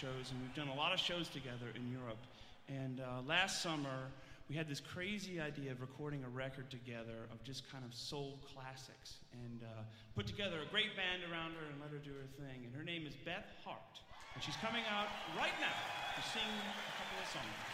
shows, and we've done a lot of shows together in Europe. And last summer, we had this crazy idea of recording a record together of just kind of soul classics, and put together a great band around her and let her do her thing. And her name is Beth Hart, and she's coming out right now to sing a couple of songs.